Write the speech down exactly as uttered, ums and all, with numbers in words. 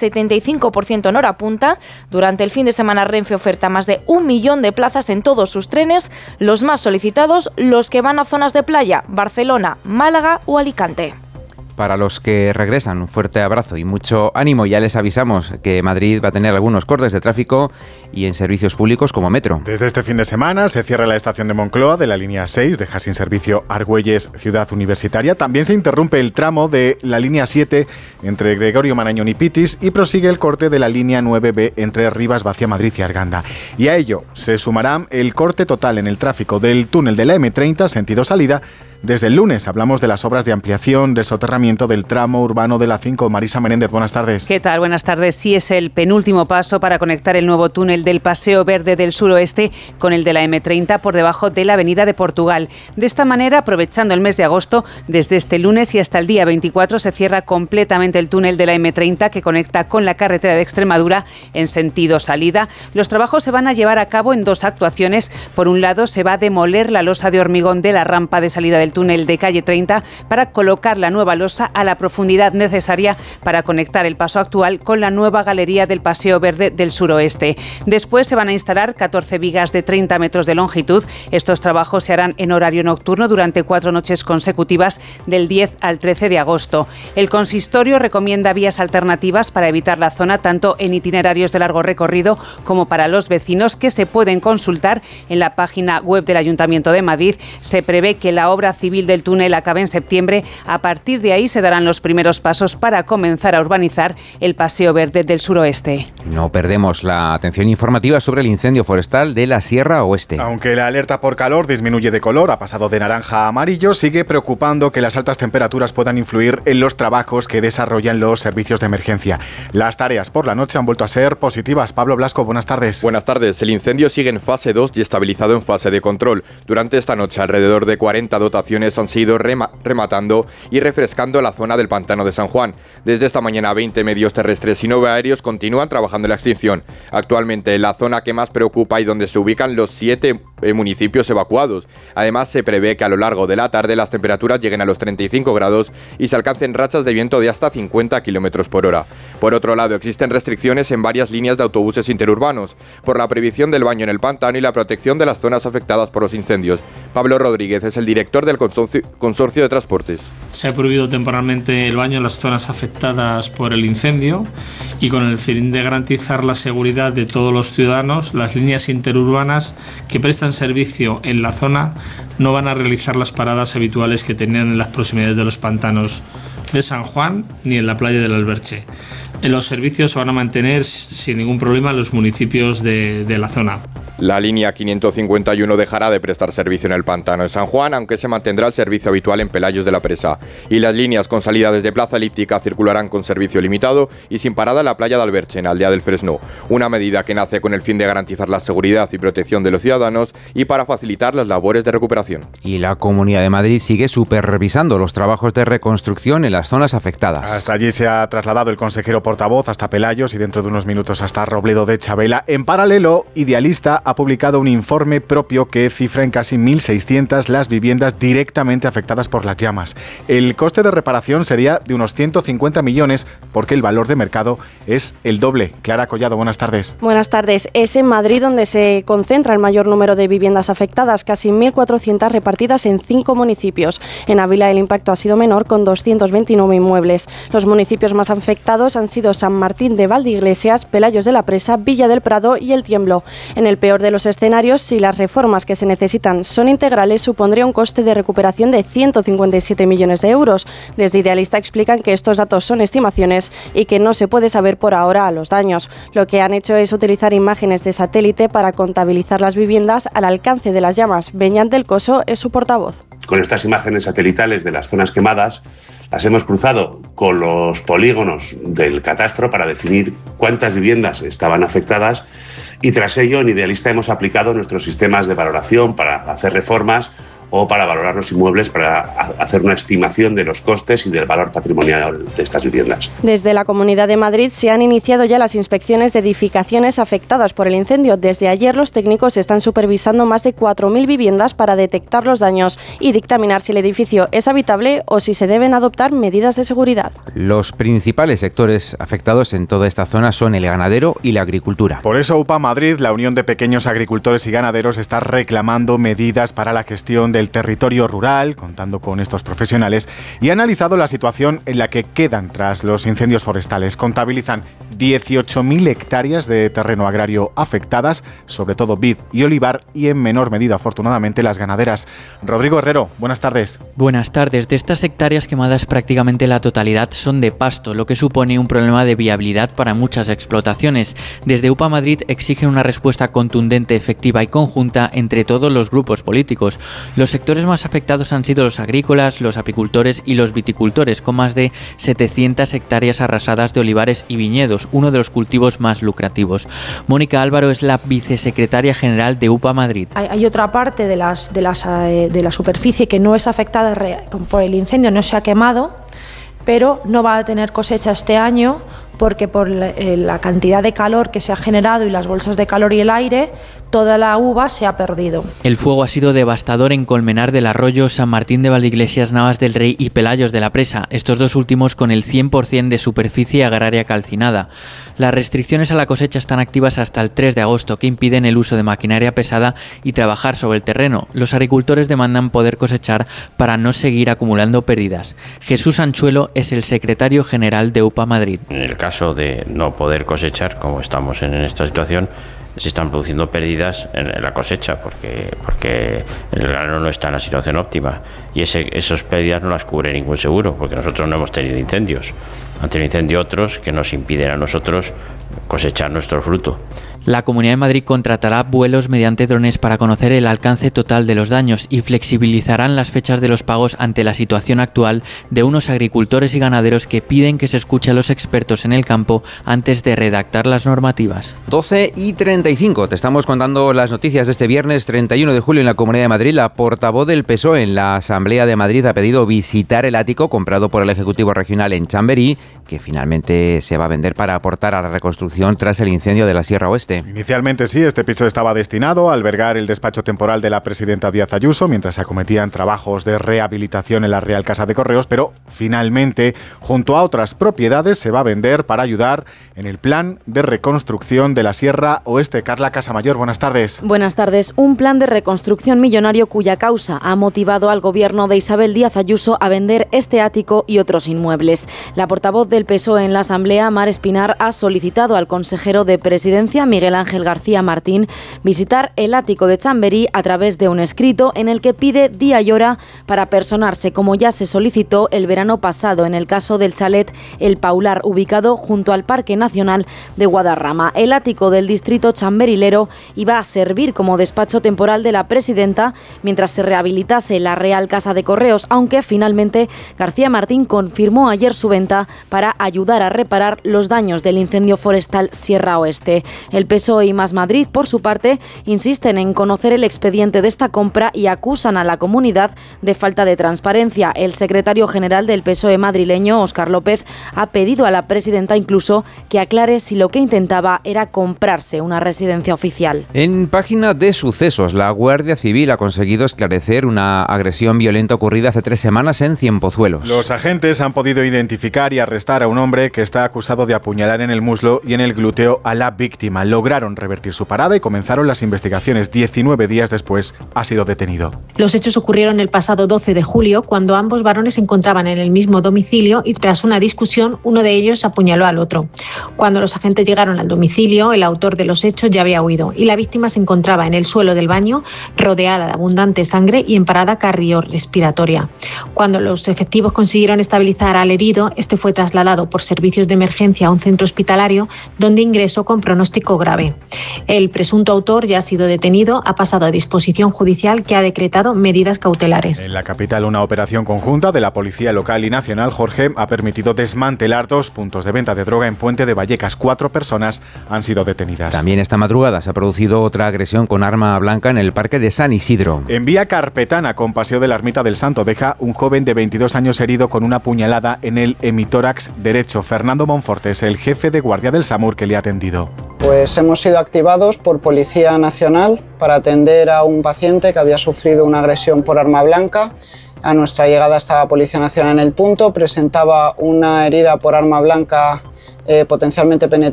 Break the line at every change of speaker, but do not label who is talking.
setenta y cinco por ciento en hora punta. Durante el fin de semana Renfe oferta más de un millón de plazas en todos sus trenes, los más solicitados los que van a zonas de playa, Barcelona, Málaga o Alicante.
Para los que regresan, un fuerte abrazo y mucho ánimo. Ya les avisamos que Madrid va a tener algunos cortes de tráfico y en servicios públicos como metro.
Desde este fin de semana se cierra la estación de Moncloa de la línea seis, deja sin servicio Argüelles, Ciudad Universitaria. También se interrumpe el tramo de la línea siete entre Gregorio Marañón y Pitis y prosigue el corte de la línea nueve B entre Rivas, Vacia Madrid y Arganda. Y a ello se sumará el corte total en el tráfico del túnel de la eme treinta, sentido salida. Desde el lunes hablamos de las obras de ampliación, de soterramiento del tramo urbano de la cinco. Marisa Menéndez, buenas tardes.
¿Qué tal? Buenas tardes. Sí, es el penúltimo paso para conectar el nuevo túnel del Paseo Verde del Suroeste con el de la eme treinta por debajo de la Avenida de Portugal. De esta manera, aprovechando el mes de agosto, desde este lunes y hasta el día veinticuatro se cierra completamente el túnel de la eme treinta que conecta con la carretera de Extremadura en sentido salida. Los trabajos se van a llevar a cabo en dos actuaciones. Por un lado, se va a demoler la losa de hormigón de la rampa de salida del túnel de calle treinta para colocar la nueva losa a la profundidad necesaria para conectar el paso actual con la nueva galería del Paseo Verde del Suroeste. Después se van a instalar catorce vigas de treinta metros de longitud. Estos trabajos se harán en horario nocturno durante cuatro noches consecutivas del diez al trece de agosto. El consistorio recomienda vías alternativas para evitar la zona tanto en itinerarios de largo recorrido como para los vecinos, que se pueden consultar en la página web del Ayuntamiento de Madrid. Se prevé que la obra civil del túnel acabe en septiembre. A partir de ahí se darán los primeros pasos para comenzar a urbanizar el Paseo Verde del Suroeste.
No perdemos la atención informativa sobre el incendio forestal de la Sierra Oeste.
Aunque la alerta por calor disminuye de color, ha pasado de naranja a amarillo, sigue preocupando que las altas temperaturas puedan influir en los trabajos que desarrollan los servicios de emergencia. Las tareas por la noche han vuelto a ser positivas. Pablo Blasco, buenas tardes.
Buenas tardes. El incendio sigue en fase dos y estabilizado en fase de control. Durante esta noche, alrededor de cuarenta dotaciones han sido rema- rematando y refrescando la zona del pantano de San Juan. Desde esta mañana, veinte medios terrestres y nueve aéreos continúan trabajando en la extinción. Actualmente, la zona que más preocupa y donde se ubican los siete eh, municipios evacuados. Además, se prevé que a lo largo de la tarde las temperaturas lleguen a los treinta y cinco grados y se alcancen rachas de viento de hasta cincuenta kilómetros por hora. Por otro lado, existen restricciones en varias líneas de autobuses interurbanos por la prohibición del baño en el pantano y la protección de las zonas afectadas por los incendios. Pablo Rodríguez es el director del consorcio, consorcio de transportes.
Se ha prohibido temporalmente el baño en las zonas afectadas por el incendio y con el fin de garantizar la seguridad de todos los ciudadanos, las líneas interurbanas que prestan servicio en la zona no van a realizar las paradas habituales que tenían en las proximidades de los pantanos de San Juan ni en la playa del Alberche. Los servicios se van a mantener sin ningún problema en los municipios de, de la zona.
La línea quinientos cincuenta y uno dejará de prestar servicio en el pantano de San Juan, aunque se mantendrá el servicio habitual en Pelayos de la Presa. Y las líneas con salida desde Plaza Elíptica circularán con servicio limitado y sin parada en la playa de Alberche, en Aldea del Fresno. Una medida que nace con el fin de garantizar la seguridad y protección de los ciudadanos y para facilitar las labores de recuperación.
Y la Comunidad de Madrid sigue supervisando los trabajos de reconstrucción en las zonas afectadas.
Hasta allí se ha trasladado el consejero portavoz hasta Pelayos y dentro de unos minutos hasta Robledo de Chabela. En paralelo, Idealista ha publicado un informe propio que cifra en casi mil seiscientas las viviendas directamente afectadas por las llamas. El coste de reparación sería de unos ciento cincuenta millones porque el valor de mercado es el doble. Clara Collado, buenas tardes.
Buenas tardes. Es en Madrid donde se concentra el mayor número de viviendas afectadas, casi mil cuatrocientas repartidas en cinco municipios. En Ávila el impacto ha sido menor, con doscientos veintinueve inmuebles. Los municipios más afectados han sido San Martín de Valdeiglesias, Pelayos de la Presa, Villa del Prado y El Tiemblo. En el peor de los escenarios, si las reformas que se necesitan son integrales, supondría un coste de recuperación de ciento cincuenta y siete millones de euros. Desde Idealista explican que estos datos son estimaciones y que no se puede saber por ahora los daños. Lo que han hecho es utilizar imágenes de satélite para contabilizar las viviendas al alcance de las llamas. Beñat del Coso es su portavoz.
Con estas imágenes satelitales de las zonas quemadas, las hemos cruzado con los polígonos del catastro para definir cuántas viviendas estaban afectadas y tras ello en Idealista hemos aplicado nuestros sistemas de valoración para hacer reformas o para valorar los inmuebles, para hacer una estimación de los costes y del valor patrimonial de estas viviendas.
Desde la Comunidad de Madrid se han iniciado ya las inspecciones de edificaciones afectadas por el incendio. Desde ayer los técnicos están supervisando más de cuatro mil viviendas para detectar los daños y dictaminar si el edificio es habitable o si se deben adoptar medidas de seguridad.
Los principales sectores afectados en toda esta zona son el ganadero y la agricultura.
Por eso UPA Madrid, la Unión de Pequeños Agricultores y Ganaderos, está reclamando medidas para la gestión del territorio rural, contando con estos profesionales, y ha analizado la situación en la que quedan tras los incendios forestales. Contabilizan dieciocho mil hectáreas de terreno agrario afectadas, sobre todo vid y olivar, y en menor medida, afortunadamente, las ganaderas. Rodrigo Herrero, buenas tardes.
Buenas tardes. De estas hectáreas quemadas, prácticamente la totalidad son de pasto, lo que supone un problema de viabilidad para muchas explotaciones. Desde UPA Madrid exigen una respuesta contundente, efectiva y conjunta entre todos los grupos políticos. Los sectores más afectados han sido los agrícolas, los apicultores y los viticultores, con más de setecientas hectáreas arrasadas de olivares y viñedos, uno de los cultivos más lucrativos. Mónica Álvaro es la vicesecretaria general de UPA Madrid.
Hay, hay otra parte de, las, de, las, eh, de la superficie que no es afectada por el incendio, no se ha quemado, pero no va a tener cosecha este año porque por la cantidad de calor que se ha generado y las bolsas de calor y el aire, toda la uva se ha perdido.
El fuego ha sido devastador en Colmenar del Arroyo, San Martín de Valdeiglesias, Navas del Rey y Pelayos de la Presa, estos dos últimos con el cien por ciento de superficie agraria calcinada. Las restricciones a la cosecha están activas hasta el tres de agosto, que impiden el uso de maquinaria pesada y trabajar sobre el terreno. Los agricultores demandan poder cosechar para no seguir acumulando pérdidas. Jesús Anchuelo es el secretario general de UPA Madrid.
En el caso de no poder cosechar, como estamos en esta situación, se están produciendo pérdidas en la cosecha porque, porque el grano no está en la situación óptima y ese, esas pérdidas no las cubre ningún seguro porque nosotros no hemos tenido incendios. Han tenido incendio otros que nos impiden a nosotros cosechar nuestro fruto.
La Comunidad de Madrid contratará vuelos mediante drones para conocer el alcance total de los daños y flexibilizarán las fechas de los pagos ante la situación actual de unos agricultores y ganaderos que piden que se escuche a los expertos en el campo antes de redactar las normativas.
doce y treinta y cinco. Te estamos contando las noticias de este viernes treinta y uno de julio en la Comunidad de Madrid. La portavoz del P S O E en la Asamblea de Madrid ha pedido visitar el ático comprado por el Ejecutivo Regional en Chamberí, que finalmente se va a vender para aportar a la reconstrucción tras el incendio de la Sierra Oeste.
Inicialmente sí, este piso estaba destinado a albergar el despacho temporal de la presidenta Díaz Ayuso mientras se acometían trabajos de rehabilitación en la Real Casa de Correos, pero finalmente, junto a otras propiedades, se va a vender para ayudar en el plan de reconstrucción de la Sierra Oeste. Carla Casamayor, buenas tardes.
Buenas tardes. Un plan de reconstrucción millonario cuya causa ha motivado al gobierno de Isabel Díaz Ayuso a vender este ático y otros inmuebles. La portavoz del P S O E en la Asamblea, Mar Espinar, ha solicitado al consejero de Presidencia, Miguel Ángel García Martín, visitar el ático de Chamberí a través de un escrito en el que pide día y hora para personarse, como ya se solicitó el verano pasado en el caso del chalet El Paular, ubicado junto al Parque Nacional de Guadarrama. El ático del distrito chamberilero iba a servir como despacho temporal de la presidenta mientras se rehabilitase la Real Casa de Correos, aunque finalmente García Martín confirmó ayer su venta para ayudar a reparar los daños del incendio forestal Sierra Oeste. El P S O E y Más Madrid, por su parte, insisten en conocer el expediente de esta compra y acusan a la comunidad de falta de transparencia. El secretario general del P S O E madrileño, Óscar López, ha pedido a la presidenta incluso que aclare si lo que intentaba era comprarse una residencia oficial.
En página de sucesos, la Guardia Civil ha conseguido esclarecer una agresión violenta ocurrida hace tres semanas en Cienpozuelos.
Los agentes han podido identificar y arrestar a un hombre que está acusado de apuñalar en el muslo y en el glúteo a la víctima. Lograron revertir su parada y comenzaron las investigaciones. diecinueve días después ha sido detenido.
Los hechos ocurrieron el pasado doce de julio, cuando ambos varones se encontraban en el mismo domicilio y tras una discusión, uno de ellos apuñaló al otro. Cuando los agentes llegaron al domicilio, el autor de los hechos ya había huido y la víctima se encontraba en el suelo del baño, rodeada de abundante sangre y en parada cardiorrespiratoria. Cuando los efectivos consiguieron estabilizar al herido, este fue trasladado por servicios de emergencia a un centro hospitalario donde ingresó con pronóstico grave. grave. El presunto autor ya ha sido detenido, ha pasado a disposición judicial que ha decretado medidas cautelares.
En la capital, una operación conjunta de la Policía Local y Nacional, Jorge, ha permitido desmantelar dos puntos de venta de droga en Puente de Vallecas. Cuatro personas han sido detenidas.
También esta madrugada se ha producido otra agresión con arma blanca en el Parque de San Isidro.
En vía Carpetana, con Paseo de la Ermita del Santo, deja un joven de veintidós años herido con una puñalada en el hemitórax derecho. Fernando Monforte es el jefe de guardia del SAMUR que le ha atendido.
Pues hemos sido activados por Policía Nacional para atender a un paciente que había sufrido una agresión por arma blanca. A nuestra llegada estaba Policía Nacional en el punto, presentaba una herida por arma blanca eh, potencialmente penetrante